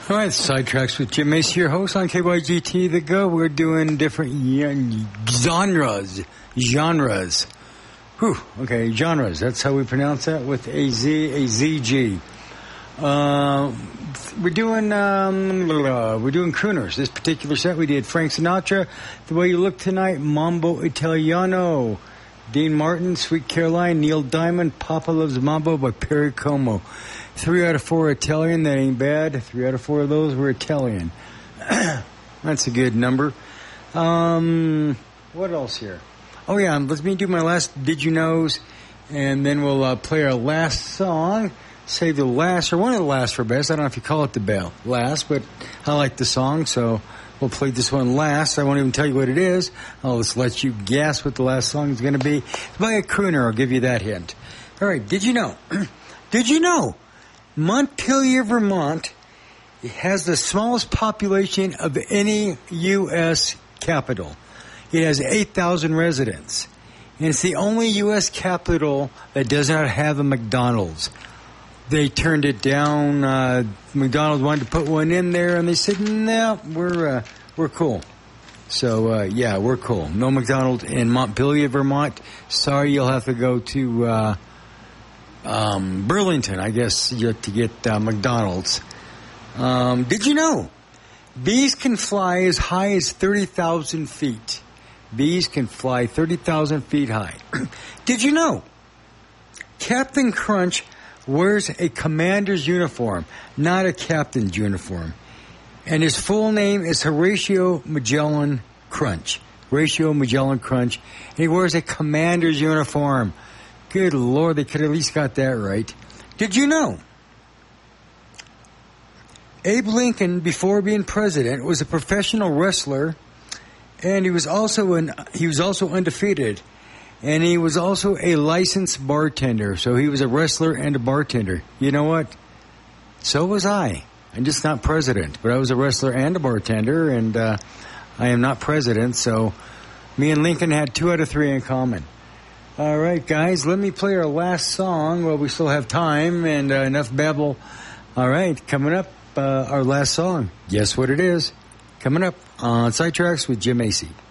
All right, Sidetracks with Jim Macy, your host on KYGT The Go. We're doing different genres. Whew, okay, genres. That's how we pronounce that with a ZG. We're doing crooners. This particular set we did Frank Sinatra, The Way You Look Tonight, Mambo Italiano, Dean Martin, Sweet Caroline, Neil Diamond, Papa Loves Mambo by Perry Como. 3 out of 4 Italian, that ain't bad. 3 out of 4 of those were Italian. That's a good number. What else here? Oh yeah, let me do my last Did You Knows, and then we'll play our last song. Say the last, or one of the last for best. I don't know if you call it the last, but I like the song, so we'll play this one last. I won't even tell you what it is. I'll just let you guess what the last song is going to be. It's by a crooner, I'll give you that hint. All right, did you know? Did you know? Montpelier, Vermont has the smallest population of any U.S. capital. It has 8,000 residents. And it's the only U.S. capital that does not have a McDonald's. They turned it down. McDonald's wanted to put one in there, and they said, no, we're cool. So, yeah, we're cool. No McDonald's in Montpelier, Vermont. Sorry, you'll have to go to Burlington, I guess, to get McDonald's. Did you know bees can fly as high as 30,000 feet? Bees can fly 30,000 feet high. Did you know Captain Crunch wears a commander's uniform, not a captain's uniform? And his full name is Horatio Magellan Crunch. Horatio Magellan Crunch. And he wears a commander's uniform. Good Lord, they could have at least got that right. Did you know Abe Lincoln, before being president, was a professional wrestler, and he was also undefeated, and he was also a licensed bartender. So he was a wrestler and a bartender. You know what? So was I. I'm just not president, but I was a wrestler and a bartender, and I am not president. So me and Lincoln had 2 out of 3 in common. All right, guys, let me play our last song while we still have time and enough babble. All right, coming up, our last song. Guess what it is? Coming up on Sidetracks with Jim Macy.